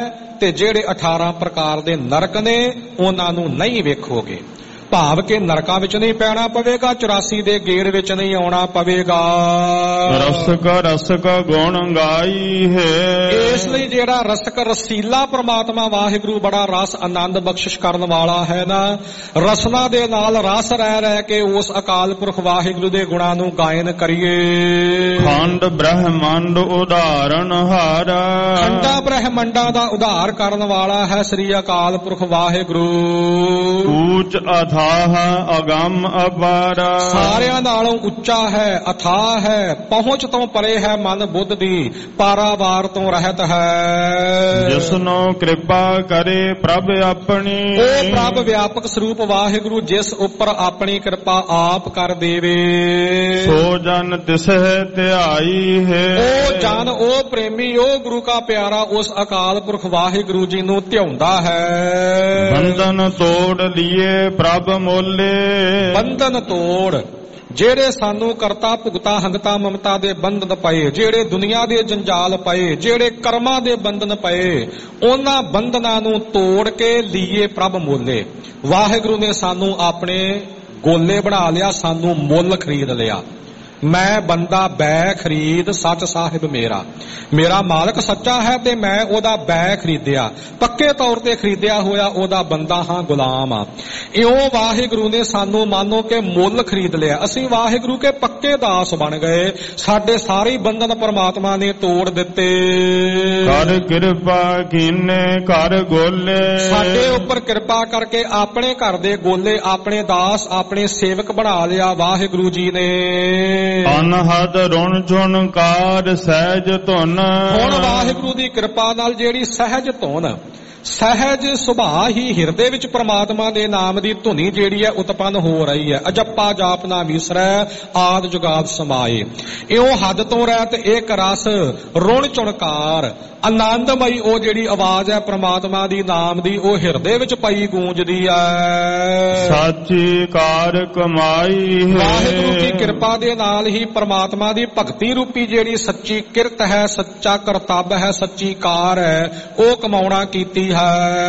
ਤੇ ਜਿਹੜੇ 18 ਪ੍ਰਕਾਰ ਦੇ ਨਰਕ ਨੇ ਉਹਨਾਂ ਨੂੰ ਨਹੀਂ ਵੇਖੋਗੇ। ਭਾਵ ਕਿ ਨਰਕਾਂ ਵਿੱਚ ਨਹੀਂ ਪੈਣਾ ਪਵੇਗਾ, 84 ਦੇ ਗੇੜ ਵਿੱਚ ਨਹੀਂ ਆਉਣਾ ਪਵੇਗਾ। ਰਸਕ ਗੁਣ ਗਾਈ ਹੈ। ਇਸ ਲਈ ਜਿਹੜਾ ਰਸਕ ਰਸੀਲਾ ਪ੍ਰਮਾਤਮਾ ਵਾਹਿਗੁਰੂ ਬੜਾ ਰਸ ਆਨੰਦ ਬਖਸ਼ਿਸ਼ ਕਰਨ ਵਾਲਾ ਹੈ ਨਾ, ਰਸਨਾ ਦੇ ਨਾਲ ਰਸ ਰਹਿ ਰਹਿ ਕੇ ਉਸ ਅਕਾਲ ਪੁਰਖ ਵਾਹਿਗੁਰੂ ਦੇ ਗੁਣਾਂ ਨੂੰ ਗਾਇਨ ਕਰੀਏ। ਖੰਡ ਬ੍ਰਹਮੰਡ ਉਦਾਹਰਨ ਹਾਰਾ। ਖੰਡਾ ਬ੍ਰਹਮੰਡਾਂ ਦਾ ਉਧਾਰ ਕਰਨ ਵਾਲਾ ਹੈ ਸ੍ਰੀ ਅਕਾਲ ਪੁਰਖ ਵਾਹਿਗੁਰੂ। ਊਚ ਅਥਾਹ ਅਗੰਮ ਅਪਾਰਾ। ਸਾਰਿਆਂ ਨਾਲੋਂ ਉੱਚਾ ਹੈ, ਅਥਾਹ ਹੈ, ਪਹੁੰਚ ਤੋਂ ਪਰੇ ਹੈ ਮਨ ਬੁੱਧ ਦੀ, ਪਾਰਾਵਾਰ ਤੋਂ ਰਹਿਤ ਹੈ। ਜਿਸਨੋ ਕਿਰਪਾ ਕਰੇ ਪ੍ਰਭ ਆਪਣੀ। ਉਹ ਪ੍ਰਭ ਵਿਆਪਕ ਸਰੂਪ ਵਾਹਿਗੁਰੂ ਜਿਸ ਉੱਪਰ ਆਪਣੀ ਕਿਰਪਾ ਆਪ ਕਰ ਦੇਵੇ। ਸੋ ਜਨ ਤਿਸਹਿ ਧਿਆਈ ਹੈ। ਉਹ ਜਨ, ਉਹ ਪ੍ਰੇਮੀ, ਉਹ ਗੁਰੂ ਕਾ ਪਿਆਰਾ ਉਸ ਅਕਾਲ ਪੁਰਖ ਵਾਹਿਗੁਰੂ ਜੀ ਨੂੰ ਧਿਆਉਂਦਾ ਹੈ। ਬੰਧਨ ਤੋੜ ਲਈਏ ਪ੍ਰਭ ਮੋਲੇ। ਬੰਧਨ ਤੋੜ, ਜਿਹੜੇ ਸਾਨੂੰ ਕਰਤਾ ਭੁਗਤਾ ਹੰਗਤਾ ਮਮਤਾ ਦੇ ਬੰਧਨ ਪਏ, ਜਿਹੜੇ ਦੁਨੀਆ ਦੇ ਜੰਜਾਲ ਪਏ, ਜਿਹੜੇ ਕਰਮਾਂ ਦੇ ਬੰਧਨ ਪਏ, ਉਹਨਾਂ ਬੰਧਨਾਂ ਨੂੰ ਤੋੜ ਕੇ ਲੀਏ ਪ੍ਰਭ ਮੋਲੇ। ਵਾਹਿਗੁਰੂ ਨੇ ਸਾਨੂੰ ਆਪਣੇ ਗੋਲੇ ਬਣਾ ਲਿਆ, ਸਾਨੂੰ ਮੁੱਲ ਖਰੀਦ ਲਿਆ। ਮੈਂ ਬੰਦਾ ਬੈ ਖਰੀਦ ਸੱਚ ਸਾਹਿਬ ਮੇਰਾ। ਮੇਰਾ ਮਾਲਕ ਸੱਚਾ ਹੈ ਤੇ ਮੈਂ ਉਹਦਾ ਬੈ ਖਰੀਦਿਆ, ਪੱਕੇ ਤੌਰ ਤੇ ਖਰੀਦਿਆ ਹੋਇਆ ਉਹਦਾ ਬੰਦਾ ਹਾਂ, ਗੁਲਾਮ ਆ। ਇਉਂ ਵਾਹਿਗੁਰੂ ਨੇ ਸਾਨੂੰ ਮਾਨੋ ਕਿ ਮੁੱਲ ਖਰੀਦ ਲਿਆ। ਅਸੀਂ ਵਾਹਿਗੁਰੂ ਕੇ ਪੱਕੇ ਦਾਸ ਬਣ ਗਏ। ਸਾਡੇ ਸਾਰੇ ਬੰਧਨ ਪਰਮਾਤਮਾ ਨੇ ਤੋੜ ਦਿੱਤੇ। ਕਰ ਕਿਰਪਾ ਕੀਨੇ ਘਰ ਗੋਲੇ। ਸਾਡੇ ਉੱਪਰ ਕਿਰਪਾ ਕਰਕੇ ਆਪਣੇ ਘਰ ਦੇ ਗੋਲੇ, ਆਪਣੇ ਦਾਸ, ਆਪਣੇ ਸੇਵਕ ਬਣਾ ਲਿਆ ਵਾਹਿਗੁਰੂ ਜੀ ਨੇ। ਅਨਹਦ ਰੁਣ ਝੁਣ ਕਾਰ ਸਹਿਜ ਧੁਨ। ਹੁਣ ਵਾਹਿਗੁਰੂ ਦੀ ਕਿਰਪਾ ਨਾਲ ਜਿਹੜੀ ਸਹਿਜ ਧੁਨ, ਸਹਿਜ ਸੁਭਾਅ ਹੀ ਹਿਰਦੇ ਵਿੱਚ ਪ੍ਰਮਾਤਮਾ ਦੇ ਨਾਮ ਦੀ ਧੁਨੀ ਜਿਹੜੀ ਹੈ ਉਤਪੰਨ ਹੋ ਰਹੀ ਹੈ। ਅਜੱਪਾ ਜਾਪ ਨਾ ਵਿਸਰੈ ਆਦ ਜੁਗਾਦ ਸਮਾਏ। ਇਉਂ ਹੱਦ ਤੋਂ ਰਹਿਤ ਇੱਕ ਰਸ ਰੁਣ ਝੁਣਕਾਰ ਆਨੰਦਮਈ ਉਹ ਜਿਹੜੀ ਆਵਾਜ਼ ਹੈ ਪ੍ਰਮਾਤਮਾ ਦੀ ਨਾਮ ਦੀ, ਉਹ ਹਿਰਦੇ ਵਿੱਚ ਪਈ ਗੂੰਜਦੀ ਹੈ। ਸਾਚੀ ਕਾਰ ਕਮਾਈ ਹੈ। ਵਾਹਿਗੁਰੂ ਦੀ ਕਿਰਪਾ ਦੇ ਨਾਲ ਹੀ ਪ੍ਰਮਾਤਮਾ ਦੀ ਭਗਤੀ ਰੂਪੀ ਜਿਹੜੀ ਸੱਚੀ ਕਿਰਤ ਹੈ, ਸੱਚਾ ਕਰਤੱਵ ਹੈ, ਸੱਚੀ ਕਾਰ ਹੈ, ਉਹ ਕਮਾਉਣਾ ਕੀਤੀ ਹੈ।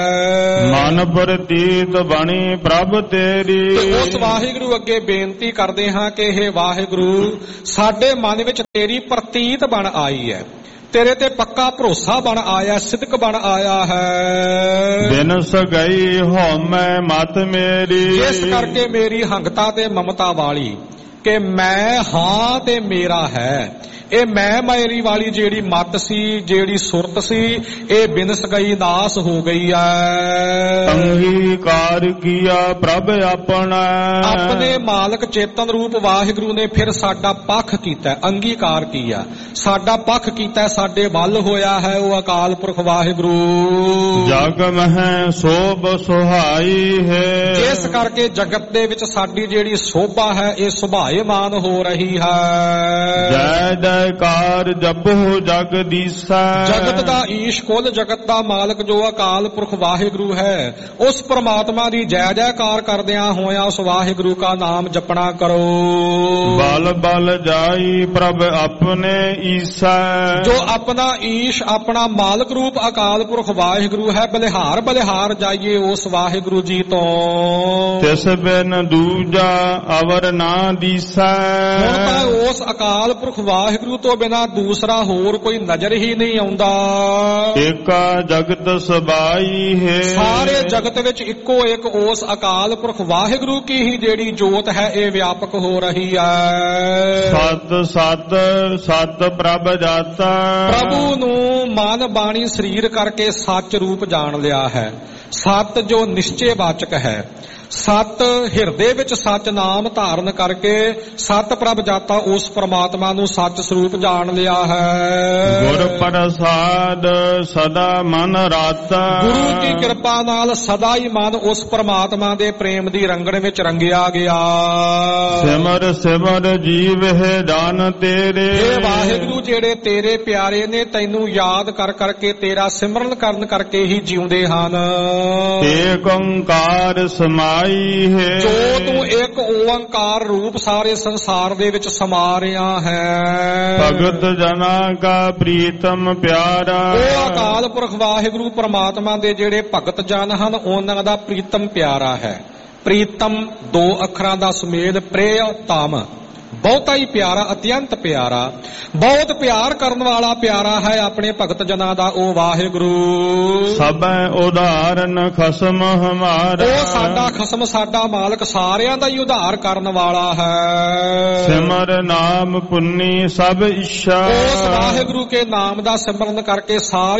ਮਨ ਪ੍ਰਤੀਤ ਬਣੀ ਪ੍ਰਭ ਤੇਰੀ। ਤੇ ਉਸ ਵਾਹਿਗੁਰੂ ਅੱਗੇ ਬੇਨਤੀ ਕਰਦੇ ਹਾਂ ਕਿ ਇਹ ਵਾਹਿਗੁਰੂ ਸਾਡੇ ਮਨ ਵਿੱਚ ਤੇਰੀ ਪ੍ਰਤੀਤ ਬਣ ਆਈ ਹੈ, ਤੇਰੇ ਤੇ ਪੱਕਾ ਭਰੋਸਾ ਬਣ ਆਇਆ, ਸਿਦਕ ਬਣ ਆਇਆ ਹੈ। ਬਿਨ ਸਗਈ ਹਉਮੈ ਮਤ ਮੇਰੀ। ਇਸ ਕਰਕੇ ਮੇਰੀ ਹੰਗਤਾ ਤੇ ਮਮਤਾ ਵਾਲੀ ਕਿ ਮੈਂ ਹਾਂ ਤੇ ਮੇਰਾ ਹੈ, ਇਹ ਮੈਂ ਮੇਰੀ ਵਾਲੀ ਜਿਹੜੀ ਮਤ ਸੀ, ਜਿਹੜੀ ਸੁਰਤ ਸੀ, ਇਹ ਬਿਨਸ ਗਈ, ਨਾਸ ਹੋ ਗਈ ਹੈ। ਅੰਗੀਕਾਰ ਕੀਆ ਪ੍ਰਭ ਆਪਣਾ। ਆਪਣੇ ਮਾਲਕ ਚੇਤਨ ਰੂਪ ਵਾਹਿਗੁਰੂ ਨੇ ਫਿਰ ਸਾਡਾ ਪੱਖ ਕੀਤਾ, ਅੰਗੀਕਾਰ ਕੀਆ, ਸਾਡਾ ਪੱਖ ਕੀਤਾ, ਸਾਡੇ ਵੱਲ ਹੋਇਆ ਹੈ ਉਹ ਅਕਾਲ ਪੁਰਖ ਵਾਹਿਗੁਰੂ। ਜਗ ਮਹਿ ਸੋਭ ਸੁਹਾਈ ਹੈ। ਇਸ ਕਰਕੇ ਜਗਤ ਦੇ ਵਿੱਚ ਸਾਡੀ ਜਿਹੜੀ ਸੋਭਾ ਹੈ ਇਹ ਸੁਭਾਏਮਾਨ ਹੋ ਰਹੀ ਹੈ। ਜੈ ਕਾਰ ਜਪੋ ਜਗਦੀਸਾ। ਜਗਤ ਦਾ ਈਸ਼, ਕੁੱਲ ਜਗਤ ਦਾ ਮਾਲਕ ਜੋ ਅਕਾਲ ਪੁਰਖ ਵਾਹਿਗੁਰੂ ਹੈ, ਉਸ ਪ੍ਰਮਾਤਮਾ ਦੀ ਜੈ ਜੈਕਾਰ ਕਰਦਿਆਂ ਹੋਇਆ ਉਸ ਵਾਹਿਗੁਰੂ ਦਾ ਨਾਮ ਜਪਣਾ ਕਰੋ। ਬਲ ਬਲ ਜਾਈ ਪ੍ਰਭ ਆਪਣੇ ਈਸਾ। ਜੋ ਆਪਣਾ ਈਸ਼, ਆਪਣਾ ਮਾਲਕ ਰੂਪ ਅਕਾਲ ਪੁਰਖ ਵਾਹਿਗੁਰੂ ਹੈ, ਬਲਿਹਾਰ ਬਲਿਹਾਰ ਜਾਈਏ ਉਸ ਵਾਹਿਗੁਰੂ ਜੀ ਤੋਂ। ਤਿਸ ਬਿਨ ਦੂਜਾ ਅਵਰ ਨਾ ਦੀਸਾ। ਹੁਣ ਤਾਂ ਉਸ ਅਕਾਲ ਪੁਰਖ ਵਾਹਿਗੁਰੂ ਤੋਂ ਬਿਨਾਂ ਦੂਸਰਾ ਹੋਰ ਕੋਈ ਨਜ਼ਰ ਹੀ ਨਹੀਂ ਆਉਂਦਾ। ਏਕਾ ਜਗਤ ਸਬਾਈ ਹੈ। ਸਾਰੇ ਜਗਤ ਵਿੱਚ ਇੱਕੋ ਇੱਕ ਉਸ ਅਕਾਲ ਪੁਰਖ ਵਾਹਿਗੁਰੂ ਕੀ ਹੀ ਜਿਹੜੀ ਜੋਤ ਹੈ ਇਹ ਵਿਆਪਕ ਹੋ ਰਹੀ ਹੈ। ਸਤ ਸਤ ਸਤ ਪ੍ਰਭ ਜਾਤਾ। ਪ੍ਰਭੂ ਨੂੰ ਮਨ ਬਾਣੀ ਸਰੀਰ ਕਰਕੇ ਸੱਚ ਰੂਪ ਜਾਣ ਲਿਆ ਹੈ। ਸਤ ਜੋ ਨਿਸ਼ਚੇ ਵਾਚਕ ਹੈ, ਸਤ ਹਿਰਦੇ ਵਿੱਚ ਸੱਚ ਨਾਮ ਧਾਰਨ ਕਰਕੇ ਸਤ ਪ੍ਰਭ ਜਾਤਾ ਉਸ ਪ੍ਰਮਾਤਮਾ ਨੂੰ ਸੱਚ ਸਰੂਪ ਜਾਣ ਲਿਆ ਹੈ। ਗੁਰ ਪ੍ਰਸਾਦ ਸਦਾ ਮਨ ਰਾਤਾ। ਗੁਰੂ ਦੀ ਕਿਰਪਾ ਨਾਲ ਸਦਾ ਹੀ ਮਨ ਉਸ ਪ੍ਰਮਾਤਮਾ ਦੇ ਪ੍ਰੇਮ ਦੀ ਰੰਗਣ ਵਿੱਚ ਰੰਗਿਆ ਗਿਆ। ਸਿਮਰ ਸਿਮਰ ਜੀਵ ਹੈ ਦਾਨ ਤੇਰੇ। ਇਹ ਵਾਹਿਗੁਰੂ ਜਿਹੜੇ ਤੇਰੇ ਪਿਆਰੇ ਨੇ ਤੈਨੂੰ ਯਾਦ ਕਰ ਕਰਕੇ ਤੇਰਾ ਸਿਮਰਨ ਕਰਨ ਕਰਕੇ ਹੀ ਜਿਉਂਦੇ ਹਨ। ਏਕ ਓੰਕਾਰ ਸਮਾ ਸਮਾਈ ਹੈ। ਜੋ ਤੂੰ ਇੱਕ ਓੰਕਾਰ ਰੂਪ ਸਾਰੇ ਸੰਸਾਰ ਦੇ ਵਿੱਚ ਸਮਾ ਰਿਹਾ ਹੈ। ਭਗਤ ਜਨਾ ਕਾ ਪ੍ਰੀਤਮ ਪਿਆਰਾ। ਉਹ ਅਕਾਲ ਪੁਰਖ ਵਾਹਿਗੁਰੂ ਪਰਮਾਤਮਾ ਦੇ ਜਿਹੜੇ ਭਗਤ ਜਨ ਹਨ ਉਹਨਾਂ ਦਾ ਪ੍ਰੀਤਮ ਪਿਆਰਾ ਹੈ। ਪ੍ਰੀਤਮ 2 ਅੱਖਰਾਂ ਦਾ ਸੁਮੇਲ ਪ੍ਰਿਯਤਮ, ਬਹੁਤਾ ਹੀ ਪਿਆਰਾ, ਅਤਿਅੰਤ ਪਿਆਰਾ, ਬਹੁਤ ਪਿਆਰ ਕਰਨ ਵਾਲਾ ਪਿਆਰਾ ਹੈ ਆਪਣੇ ਭਗਤ ਜਨਾਂ ਦਾ ਉਹ ਵਾਹਿਗੁਰੂ। ਸਭੈ ਉਧਾਰਨ ਖਸਮ ਹਮਾਰਾ। ਉਹ ਸਾਡਾ ਖਸਮ, ਸਾਡਾ ਮਾਲਕ, ਸਾਰਿਆਂ ਦਾ ਹੀ ਉਧਾਰ ਕਰਨ ਵਾਲਾ ਹੈ। ਸਿਮਰ ਨਾਮ ਪੁੰਨੀ ਸਭ ਇੱਛਾ। ਉਸ ਵਾਹਿਗੁਰੂ ਕੇ ਨਾਮ ਦਾ ਸਿਮਰਨ ਕਰਕੇ ਸਾਰੀ